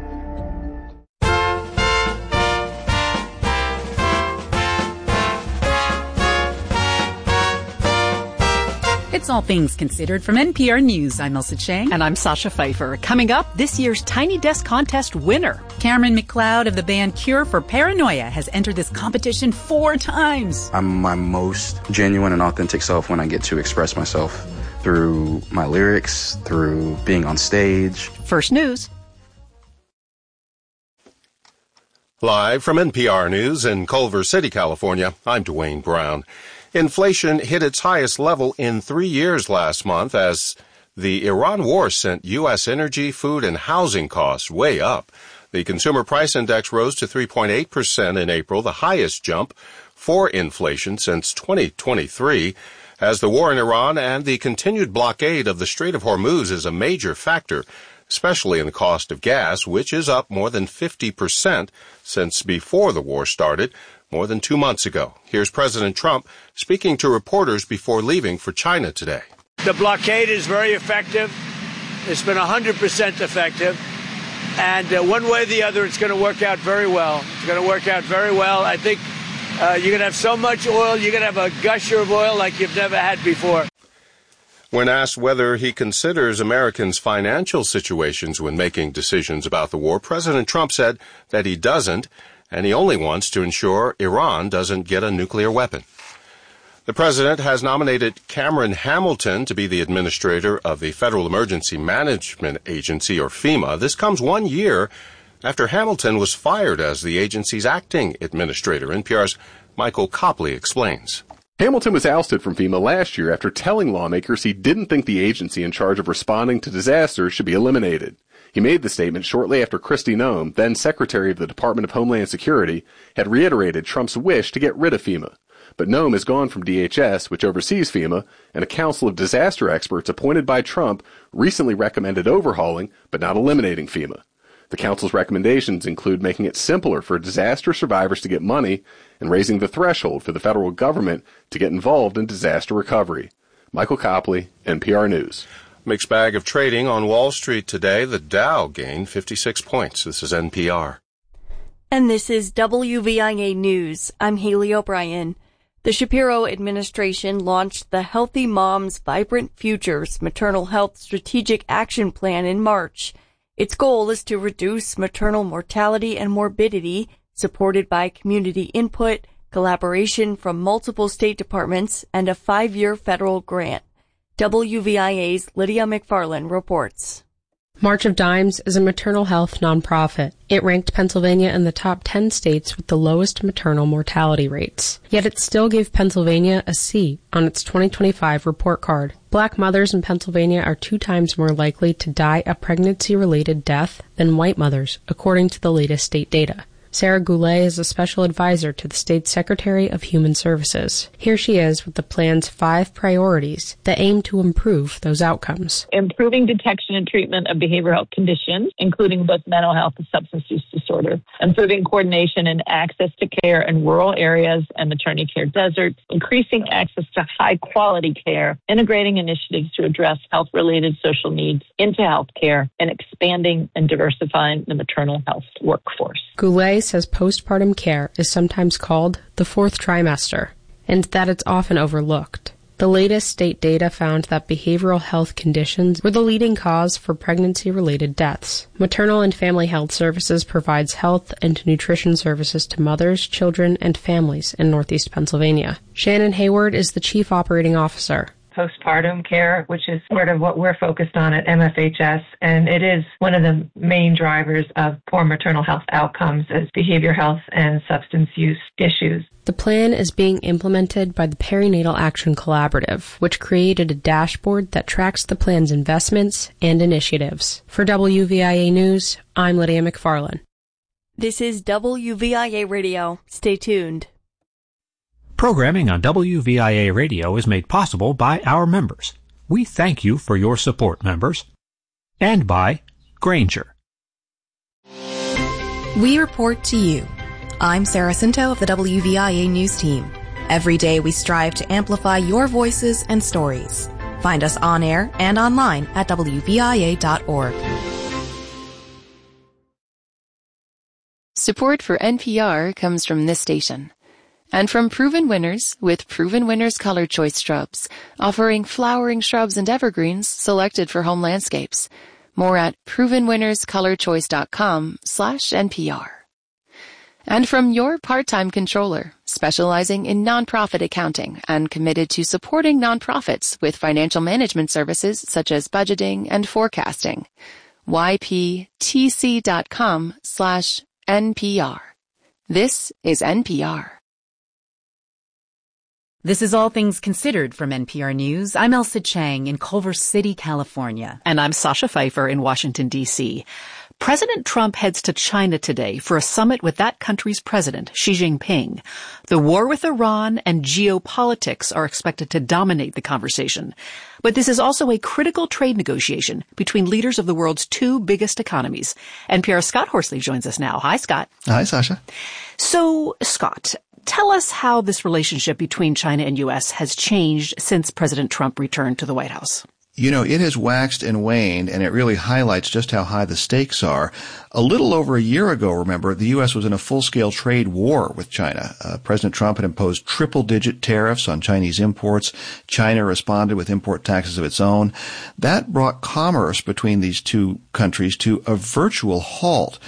It's All Things Considered from N P R News. I'm Elsa Chang. And I'm Sasha Pfeiffer. Coming up, this year's Tiny Desk Contest winner. Cameron McLeod of the band Cure for Paranoia has entered this competition four times. I'm my most genuine and authentic self when I get to express myself through my lyrics, through being on stage. First News. Live from N P R News in Culver City, California, I'm Dwayne Brown. Inflation hit its highest level in three years last month as the Iran war sent U S energy, food, and housing costs way up. The Consumer Price Index rose to three point eight percent in April, the highest jump for inflation since twenty twenty-three, as the war in Iran and the continued blockade of the Strait of Hormuz is a major factor, especially in the cost of gas, which is up more than fifty percent since before the war started, more than two months ago. Here's President Trump speaking to reporters before leaving for China today. The blockade is very effective. It's been one hundred percent effective. And uh, one way or the other, it's going to work out very well. It's going to work out very well. I think Uh, you're going to have so much oil, you're going to have a gusher of oil like you've never had before. When asked whether he considers Americans' financial situations when making decisions about the war, President Trump said that he doesn't, and he only wants to ensure Iran doesn't get a nuclear weapon. The president has nominated Cameron Hamilton to be the administrator of the Federal Emergency Management Agency, or FEMA. This comes one year after Hamilton was fired as the agency's acting administrator. N P R's Michael Copley explains. Hamilton was ousted from FEMA last year after telling lawmakers he didn't think the agency in charge of responding to disasters should be eliminated. He made the statement shortly after Kristi Noem, then Secretary of the Department of Homeland Security, had reiterated Trump's wish to get rid of FEMA. But Noem is gone from D H S, which oversees FEMA, and a council of disaster experts appointed by Trump recently recommended overhauling but not eliminating FEMA. The council's recommendations include making it simpler for disaster survivors to get money and raising the threshold for the federal government to get involved in disaster recovery. Michael Copley, N P R News. Mixed bag of trading on Wall Street today. The Dow gained fifty-six points. This is N P R. And this is W V I A News. I'm Haley O'Brien. The Shapiro administration launched the Healthy Moms Vibrant Futures Maternal Health Strategic Action Plan in March. Its goal is to reduce maternal mortality and morbidity, supported by community input, collaboration from multiple state departments, and a five-year federal grant. W V I A's Lydia McFarland reports. March of Dimes is a maternal health nonprofit. It ranked Pennsylvania in the top ten states with the lowest maternal mortality rates. Yet it still gave Pennsylvania a C on its twenty twenty-five report card. Black mothers in Pennsylvania are two times more likely to die a pregnancy-related death than white mothers, according to the latest state data. Sarah Goulet is a special advisor to the state's Secretary of Human Services. Here she is with the plan's five priorities that aim to improve those outcomes. Improving detection and treatment of behavioral health conditions, including both mental health and substance use disorder. Improving coordination and access to care in rural areas and maternity care deserts. Increasing access to high-quality care. Integrating initiatives to address health-related social needs into health care. And expanding and diversifying the maternal health workforce. Goulet says postpartum care is sometimes called the fourth trimester, and that it's often overlooked. The latest state data found that behavioral health conditions were the leading cause for pregnancy-related deaths. Maternal and Family Health Services provides health and nutrition services to mothers, children, and families in Northeast Pennsylvania. Shannon Hayward is the Chief Operating Officer. Postpartum care, which is sort of what we're focused on at M F H S, and it is one of the main drivers of poor maternal health outcomes as behavior health and substance use issues. The plan is being implemented by the Perinatal Action Collaborative, which created a dashboard that tracks the plan's investments and initiatives. For W V I A News, I'm Lydia McFarland. This is W V I A Radio. Stay tuned. Programming on W V I A Radio is made possible by our members. We thank you for your support, members. And by Grainger. We report to you. I'm Sarah Cinto of the W V I A News Team. Every day we strive to amplify your voices and stories. Find us on air and online at W V I A dot org. Support for N P R comes from this station. And from Proven Winners with Proven Winners Color Choice Shrubs, offering flowering shrubs and evergreens selected for home landscapes. More at proven winners color choice dot com slash N P R. And from Your Part-Time Controller, specializing in nonprofit accounting and committed to supporting nonprofits with financial management services such as budgeting and forecasting. Y P T C dot com slash N P R. This is N P R. This is All Things Considered from N P R News. I'm Elsa Chang in Culver City, California. And I'm Sasha Pfeiffer in Washington, D C President Trump heads to China today for a summit with that country's president, Xi Jinping. The war with Iran and geopolitics are expected to dominate the conversation. But this is also a critical trade negotiation between leaders of the world's two biggest economies. N P R's Scott Horsley joins us now. Hi, Scott. Hi, Sasha. So, Scott, tell us how this relationship between China and U S has changed since President Trump returned to the White House. You know, it has waxed and waned, and it really highlights just how high the stakes are. A little over a year ago, remember, the U S was in a full-scale trade war with China. Uh, President Trump had imposed triple-digit tariffs on Chinese imports. China responded with import taxes of its own. That brought commerce between these two countries to a virtual halt.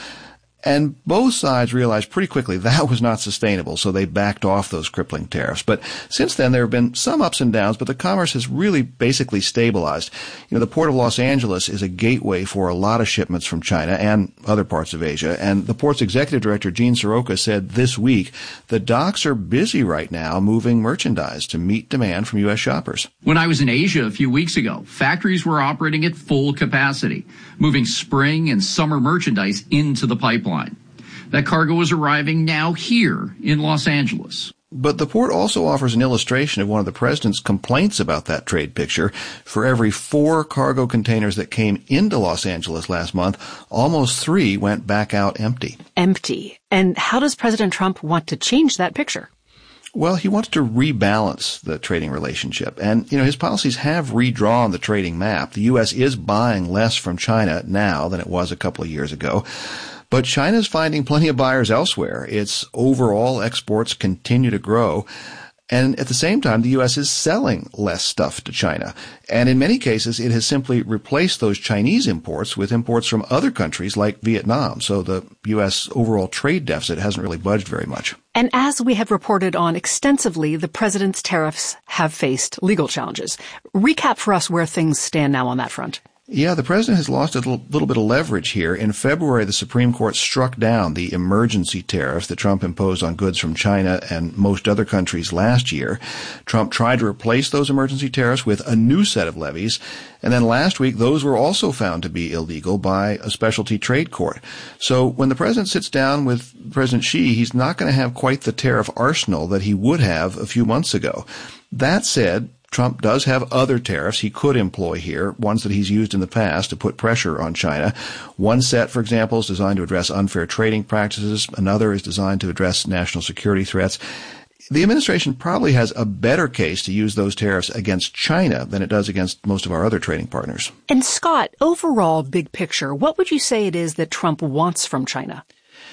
And both sides realized pretty quickly that was not sustainable, so they backed off those crippling tariffs. But since then, there have been some ups and downs, but the commerce has really basically stabilized. You know, the Port of Los Angeles is a gateway for a lot of shipments from China and other parts of Asia. And the port's executive director, Gene Soroka, said this week the docks are busy right now moving merchandise to meet demand from U S shoppers. When I was in Asia a few weeks ago, factories were operating at full capacity, moving spring and summer merchandise into the pipeline. That cargo is arriving now here in Los Angeles. But the port also offers an illustration of one of the president's complaints about that trade picture. For every four cargo containers that came into Los Angeles last month, almost three went back out empty. Empty. And how does President Trump want to change that picture? Well, he wants to rebalance the trading relationship. And, you know, his policies have redrawn the trading map. The U S is buying less from China now than it was a couple of years ago. But China's finding plenty of buyers elsewhere. Its overall exports continue to grow. And at the same time, the U S is selling less stuff to China. And in many cases, it has simply replaced those Chinese imports with imports from other countries like Vietnam. So the U S overall trade deficit hasn't really budged very much. And as we have reported on extensively, the president's tariffs have faced legal challenges. Recap for us where things stand now on that front. Yeah, the president has lost a little, little bit of leverage here. In February, the Supreme Court struck down the emergency tariffs that Trump imposed on goods from China and most other countries last year. Trump tried to replace those emergency tariffs with a new set of levies. And then last week, those were also found to be illegal by a specialty trade court. So when the president sits down with President Xi, he's not going to have quite the tariff arsenal that he would have a few months ago. That said, Trump does have other tariffs he could employ here, ones that he's used in the past to put pressure on China. One set, for example, is designed to address unfair trading practices. Another is designed to address national security threats. The administration probably has a better case to use those tariffs against China than it does against most of our other trading partners. And Scott, overall big picture, what would you say it is that Trump wants from China?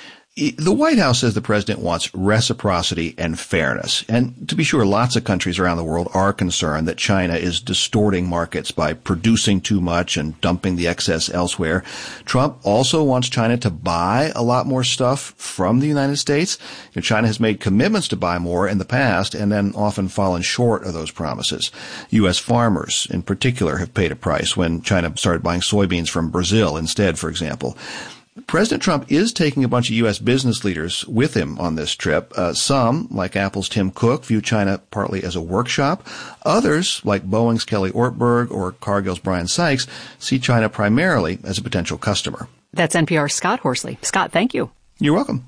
The White House says the president wants reciprocity and fairness. And to be sure, lots of countries around the world are concerned that China is distorting markets by producing too much and dumping the excess elsewhere. Trump also wants China to buy a lot more stuff from the United States. You know, China has made commitments to buy more in the past and then often fallen short of those promises. U S farmers, in particular, have paid a price when China started buying soybeans from Brazil instead, for example. President Trump is taking a bunch of U S business leaders with him on this trip. Uh, some, like Apple's Tim Cook, view China partly as a workshop. Others, like Boeing's Kelly Ortberg or Cargill's Brian Sykes, see China primarily as a potential customer. That's N P R's Scott Horsley. Scott, thank you. You're welcome.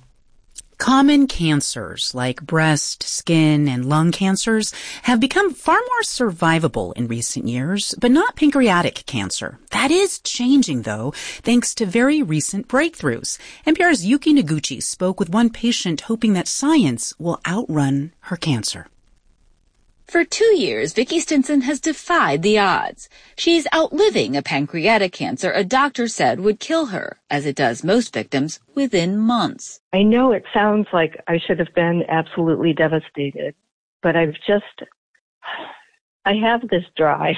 Common cancers like breast, skin, and lung cancers have become far more survivable in recent years, but not pancreatic cancer. That is changing, though, thanks to very recent breakthroughs. N P R's Yuki Noguchi spoke with one patient hoping that science will outrun her cancer. For two years, Vicki Stinson has defied the odds. She's outliving a pancreatic cancer a doctor said would kill her, as it does most victims, within months. I know it sounds like I should have been absolutely devastated, but I've just, I have this drive,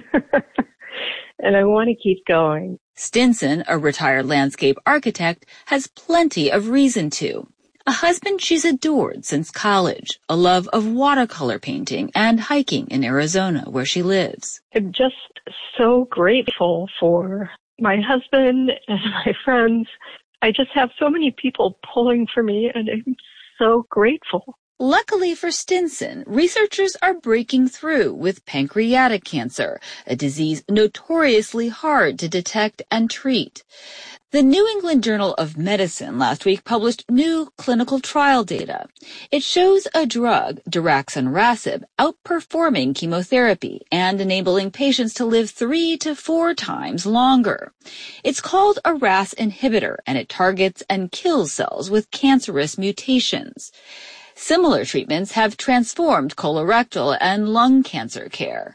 and I want to keep going. Stinson, a retired landscape architect, has plenty of reason to. A husband she's adored since college, a love of watercolor painting and hiking in Arizona where she lives. I'm just so grateful for my husband and my friends. I just have so many people pulling for me, and I'm so grateful. Luckily for Stinson, researchers are breaking through with pancreatic cancer, a disease notoriously hard to detect and treat. The New England Journal of Medicine last week published new clinical trial data. It shows a drug, daraxonrasib, outperforming chemotherapy and enabling patients to live three to four times longer. It's called a R A S inhibitor, and it targets and kills cells with cancerous mutations. Similar treatments have transformed colorectal and lung cancer care.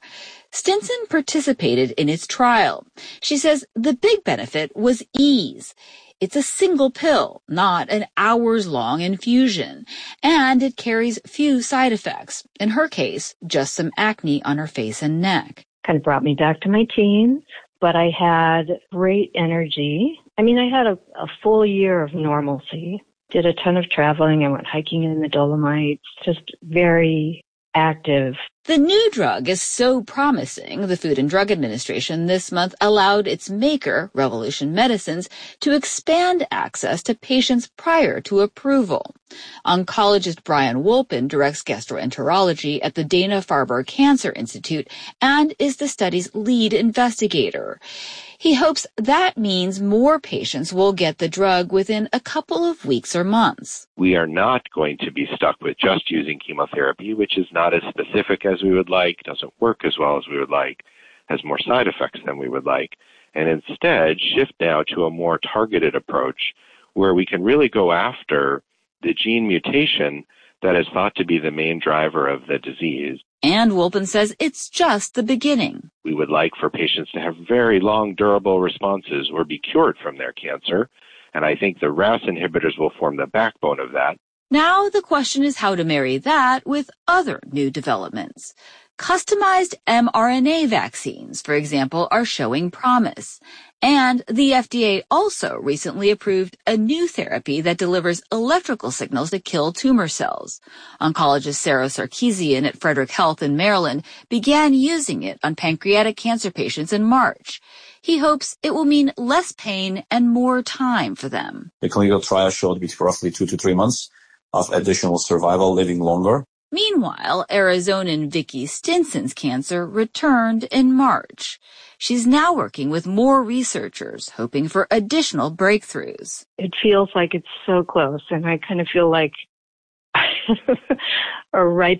Stinson participated in its trial. She says the big benefit was ease. It's a single pill, not an hours-long infusion, and it carries few side effects. In her case, just some acne on her face and neck. Kind of brought me back to my teens, but I had great energy. I mean, I had a, a full year of normalcy. Did a ton of traveling. I went hiking in the Dolomites, just very active. The new drug is so promising, the Food and Drug Administration this month allowed its maker, Revolution Medicines, to expand access to patients prior to approval. Oncologist Brian Wolpin directs gastroenterology at the Dana-Farber Cancer Institute and is the study's lead investigator. He hopes that means more patients will get the drug within a couple of weeks or months. We are not going to be stuck with just using chemotherapy, which is not as specific as we would like, doesn't work as well as we would like, has more side effects than we would like, and instead shift now to a more targeted approach where we can really go after the gene mutation that is thought to be the main driver of the disease. And Wolpin says it's just the beginning. We would like for patients to have very long, durable responses or be cured from their cancer, and I think the R A S inhibitors will form the backbone of that. Now the question is how to marry that with other new developments. Customized mRNA vaccines, for example, are showing promise. And the F D A also recently approved a new therapy that delivers electrical signals to kill tumor cells. Oncologist Sarah Sarkeesian at Frederick Health in Maryland began using it on pancreatic cancer patients in March. He hopes it will mean less pain and more time for them. The clinical trial showed between roughly two to three months of additional survival, living longer. Meanwhile, Arizonan Vicky Stinson's cancer returned in March. She's now working with more researchers, hoping for additional breakthroughs. It feels like it's so close, and I kind of feel like are right